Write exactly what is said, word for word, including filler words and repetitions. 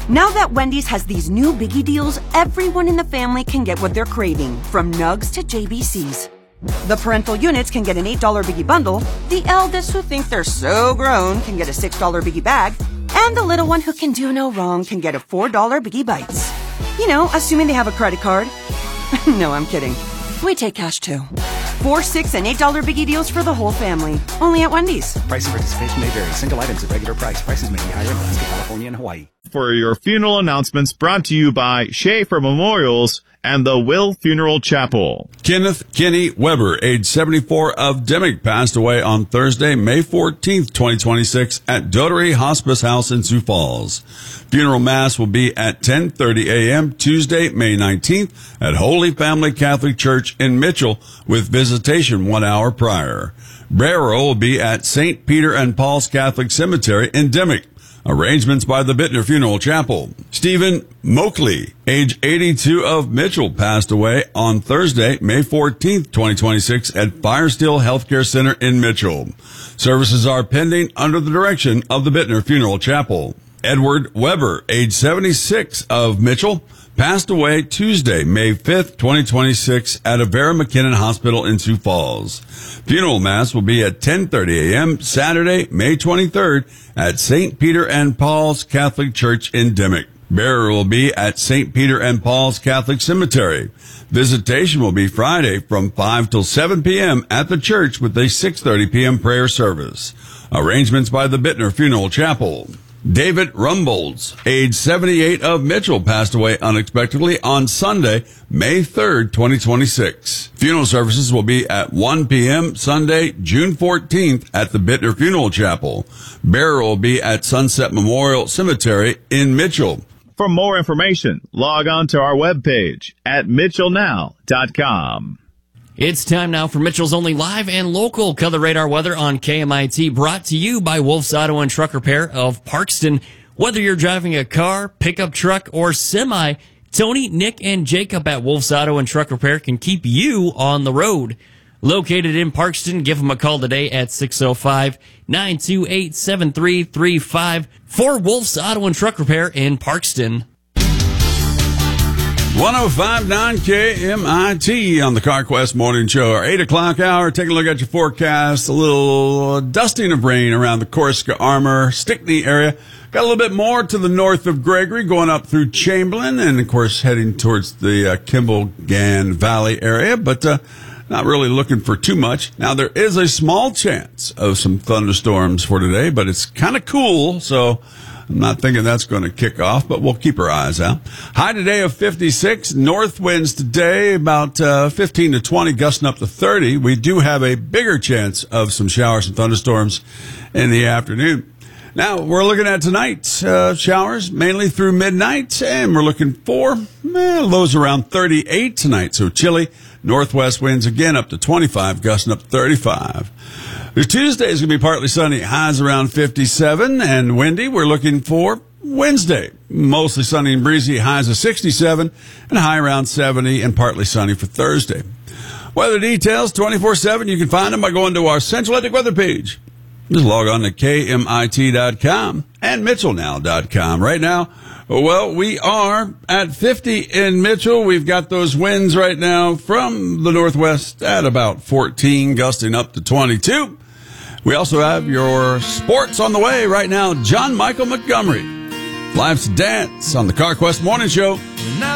Now that Wendy's has these new biggie deals, everyone in the family can get what they're craving, from nugs to J B Cs. The parental units can get an eight dollar biggie bundle, the eldest who think they're so grown can get a six dollar biggie bag, and the little one who can do no wrong can get a four dollar biggie bites. You know, assuming they have a credit card. No, I'm kidding. We take cash too. Four, six, and eight dollar biggie deals for the whole family. Only at Wendy's. Price and participation may vary. Single items at regular price. Prices may be higher in Alaska, California, and Hawaii. For your funeral announcements, brought to you by Schaefer Memorials and the Will Funeral Chapel. Kenneth Kenny Weber, age seventy-four, of Dimmick, passed away on Thursday, May fourteenth, twenty twenty-six, at Dotery Hospice House in Sioux Falls. Funeral Mass will be at ten thirty a.m. Tuesday, May nineteenth, at Holy Family Catholic Church in Mitchell, with visitation one hour prior. Burial will be at Saint Peter and Paul's Catholic Cemetery in Dimmick. Arrangements by the Bittner Funeral Chapel. Stephen Moakley, age eighty-two, of Mitchell, passed away on Thursday, May fourteenth, twenty twenty-six, at Firestill Healthcare Center in Mitchell. Services are pending under the direction of the Bittner Funeral Chapel. Edward Weber, age seventy-six, of Mitchell, passed away Tuesday, May fifth, twenty twenty-six, at Avera McKinnon Hospital in Sioux Falls. Funeral Mass will be at ten thirty a.m. Saturday, May twenty-third, at Saint Peter and Paul's Catholic Church in Dimmick. Burial will be at Saint Peter and Paul's Catholic Cemetery. Visitation will be Friday from five till seven p.m. at the church with a six thirty p.m. prayer service. Arrangements by the Bittner Funeral Chapel. David Rumbolds, age seventy-eight, of Mitchell, passed away unexpectedly on Sunday, May third, twenty twenty-six. Funeral services will be at one p.m. Sunday, June fourteenth, at the Bittner Funeral Chapel. Burial will be at Sunset Memorial Cemetery in Mitchell. For more information, log on to our webpage at mitchell now dot com. It's time now for Mitchell's only live and local Color Radar weather on K M I T, brought to you by Wolf's Auto and Truck Repair of Parkston. Whether you're driving a car, pickup truck, or semi, Tony, Nick, and Jacob at Wolf's Auto and Truck Repair can keep you on the road. Located in Parkston, give them a call today at six oh five, nine two eight, seven three three five for Wolf's Auto and Truck Repair in Parkston. one oh five point nine K M I T on the CarQuest Morning Show. Our eight o'clock hour, take a look at your forecast. A little dusting of rain around the Corsica, Armour, Stickney area. Got a little bit more to the north of Gregory, going up through Chamberlain, and, of course, heading towards the uh, Kimball-Gann Valley area, but uh, not really looking for too much. Now, there is a small chance of some thunderstorms for today, but it's kind of cool, so I'm not thinking that's going to kick off, but we'll keep our eyes out. High today of fifty-six. North winds today about uh, fifteen to twenty, gusting up to thirty. We do have a bigger chance of some showers and thunderstorms in the afternoon. Now, we're looking at tonight, uh, showers mainly through midnight, and we're looking for eh, lows around thirty-eight tonight, so chilly. Northwest winds again up to twenty-five, gusting up to thirty-five. Tuesday is going to be partly sunny, highs around fifty-seven, and windy. We're looking for Wednesday, mostly sunny and breezy, highs of sixty-seven, and high around seventy, and partly sunny for Thursday. Weather details twenty-four seven. You can find them by going to our Central Atlantic weather page. Just log on to K M I T dot com and Mitchell now dot com. Right now, well, we are at fifty in Mitchell. We've got those winds right now from the northwest at about fourteen, gusting up to twenty-two. We also have your sports on the way right now. John Michael Montgomery, Life's Dance on the CarQuest Morning Show.